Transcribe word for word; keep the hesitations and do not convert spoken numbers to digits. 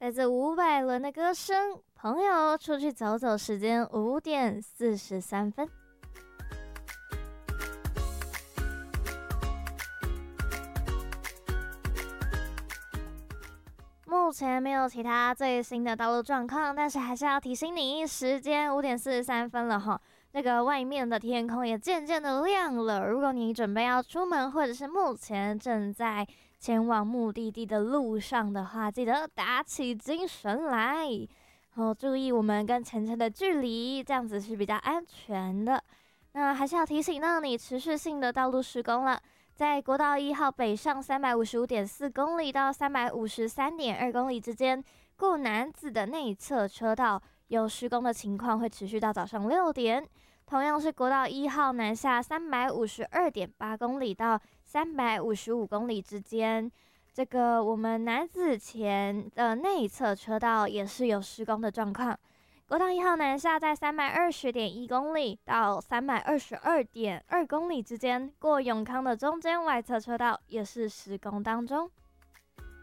来自伍佰伦的歌声《朋友出去走走》，时间五点四十三分。目前没有其他最新的道路状况，但是还是要提醒你，时间五点四十三分了哈。那个外面的天空也渐渐的亮了。如果你准备要出门，或者是目前正在前往目的地的路上的话，记得打起精神来，好注意我们跟前车的距离，这样子是比较安全的。那还是要提醒到你持续性的道路施工了。在国道一号北上三百五十五点四公里到三百五十三点二公里之间，过南子的内侧车道有施工的情况，会持续到早上六点。同样是国道一号南下三百五十二点八公里到三百五十五公里之间，这个我们南子前的内侧车道也是有施工的状况。国道一号南下在三百二十点一公里到三百二十二点二公里之间，过永康的中间外侧车道也是施工当中。